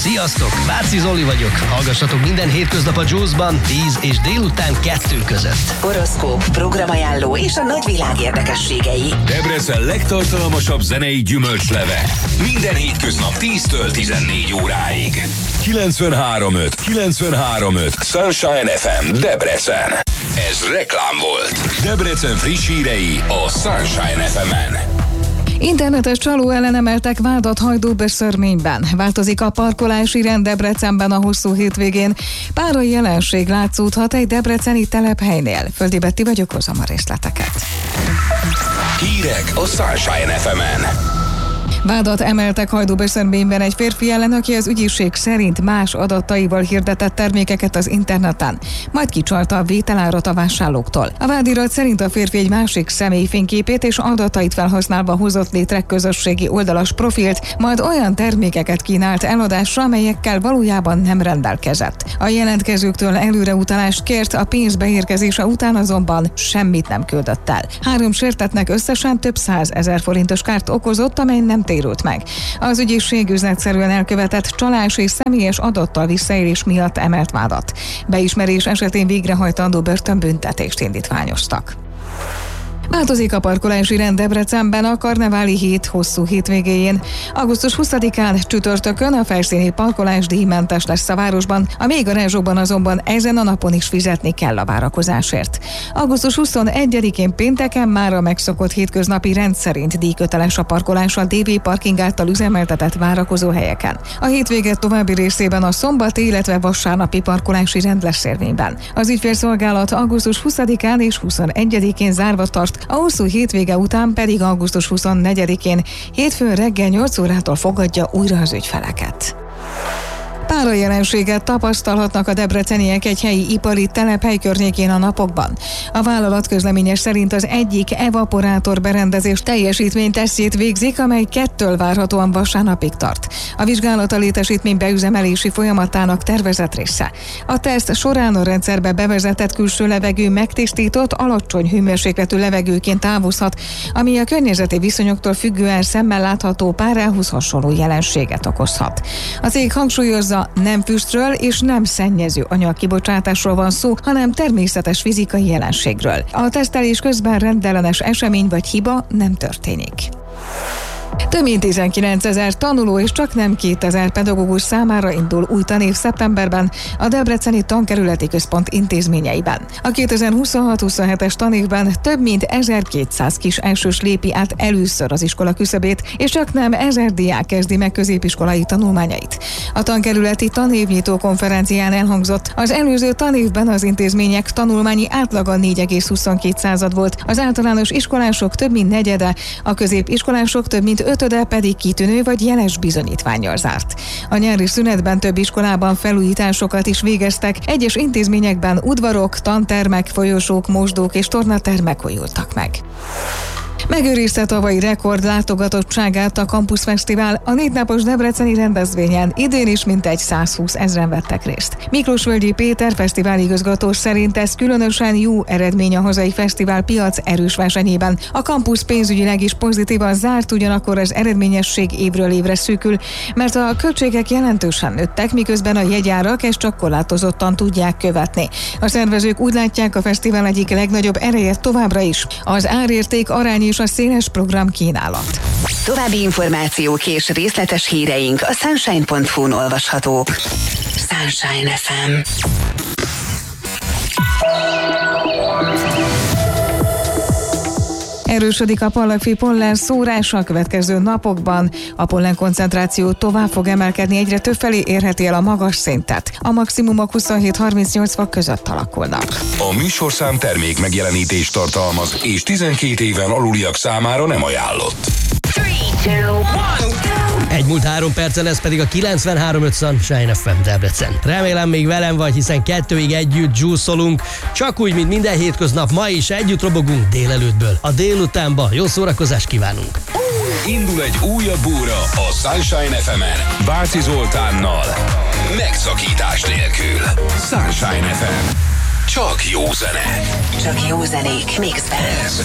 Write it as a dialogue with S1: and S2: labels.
S1: Sziasztok, Váci Zoli vagyok. Hallgassatok minden hétköznap a Juice-ban 10 és délután 2 között.
S2: Horoszkóp, programajánló és a nagyvilág érdekességei.
S3: Debrecen legtartalmasabb zenei gyümölcsleve. Minden hétköznap 10-től 14 óráig. 93.5 Sunshine FM Debrecen. Ez reklám volt. Debrecen friss hírei a Sunshine FM-en.
S4: Internetes csaló ellen emeltek vádat Hajdúböszörményben. Változik a parkolási rend Debrecenben a hosszú hétvégén. Párai jelenség látszódhat egy debreceni telephelynél. Földi Betti vagyok, hozom a részleteket.
S3: Hírek a Sunshine FM-en.
S4: Vádat emeltek Hajdúböszörményben egy férfi ellen, aki az ügyészség szerint más adataival hirdetett termékeket az interneten, majd kicsalta a vételárat a vásárlóktól. A vádirat szerint a férfi egy másik személy fényképét és adatait felhasználva hozott létre közösségi oldalas profilt, majd olyan termékeket kínált eladásra, amelyekkel valójában nem rendelkezett. A jelentkezőktől előreutalást kért, a pénz beérkezése után azonban semmit nem küldött el. 3 sértettnek összesen több 100 000 forintos kárt okozott, amely nem térült meg. Az ügyészség üzletszerűen elkövetett csalás és személyes adattal visszaélés miatt emelt vádat. Beismerés esetén végrehajtandó börtönbüntetést indítványoztak. Változik a parkolási rend Debrecenben a karneváli hét hosszú hétvégéjén. Augusztus 20-án csütörtökön a felszíni parkolás díjmentes lesz a városban, a mélygarázsokban azonban ezen a napon is fizetni kell a várakozásért. Augusztus 21-én pénteken már a megszokott hétköznapi rend szerint díjköteles a parkolás a DV Parking által üzemeltetett várakozóhelyeken. A hétvége további részében a szombati, illetve vasárnapi parkolási rend lesz érvényben. Az ügyfélszolgálat augusztus 20-án és 21-én zárva tart, a hosszú hétvége után pedig augusztus 24-én hétfőn reggel 8 órától fogadja újra az ügyfeleket. Párai jelenséget tapasztalhatnak a debreceniek egy helyi ipari telephely környékén a napokban. A vállalat közleménye szerint az egyik evaporátor berendezés teljesítménytesztjét végzik, amely 2-től várhatóan vasárnapig tart. A vizsgálat a létesítmény beüzemelési folyamatának tervezett része. A teszt során a rendszerbe bevezetett külső levegő megtisztított, alacsony hőmérsékletű levegőként távozhat, ami a környezeti viszonyoktól függően szemmel látható párához hasonló jelenséget okozhat. A cég hangsúlyozza, nem füstről és nem szennyező anyagkibocsátásról van szó, hanem természetes fizikai jelenségről. A tesztelés közben rendellenes esemény vagy hiba nem történik. Több mint 19 000 tanuló és csak nem 2000 pedagógus számára indul új tanév szeptemberben a Debreceni Tankerületi Központ intézményeiben. A 2026-27-es tanévben több mint 1200 kis elsős lépi át először az iskola küszöbét, és csak nem 1000 diák kezdi meg középiskolai tanulmányait. A tankerületi tanévnyitó konferencián elhangzott, az előző tanévben az intézmények tanulmányi átlaga 4,22 volt, az általános iskolások több mint negyede, a középiskolások több mint 5-öde pedig kitűnő vagy jeles bizonyítvánnyal zárt. A nyári szünetben több iskolában felújításokat is végeztek, egyes intézményekben udvarok, tantermek, folyosók, mosdók és tornatermek újultak meg. Megőrizte tavalyi rekord látogatottságát a Campus Fesztivál, a 4 napos debreceni rendezvényen idén is mintegy 120 000 vettek részt. Miklósvölgyi Péter fesztiváligazgató szerint ez különösen jó eredmény a hazai fesztivál piac erős versenyében. A campus pénzügyileg is pozitívan zárt, ugyanakkor az eredményesség évről évre szűkül, mert a költségek jelentősen nőttek, miközben a jegyárak ezt csak korlátozottan tudják követni. A szervezők úgy látják, a fesztivál egyik legnagyobb ereje továbbra is az árérték arány és a széles program kínálat.
S2: További információk és részletes híreink a sunshine.hu-n olvashatók. Sunshine FM.
S4: Erősödik a pallagfi pollen szórása a következő napokban. A pollen koncentráció tovább fog emelkedni, egyre többfelé érheti el a magas szintet. A maximumok 27-38 fok között alakulnak.
S3: A műsorszám termék megjelenítést tartalmaz, és 12 éven aluliak számára nem ajánlott.
S2: 3, 2, 1,
S1: Egy múlt 3 perccel, ez pedig a 93.5 Sunshine FM Debrecen. Remélem még velem vagy, hiszen 2-ig együtt juice-olunk, csak úgy, mint minden hétköznap, ma is együtt robogunk délelőttből. A délutánba jó szórakozást kívánunk!
S3: Indul egy újabb óra a Sunshine FM-en Váci Zoltánnal. Megszakítás nélkül. Sunshine FM. Csak jó zene.
S2: csak jó zenék mixben.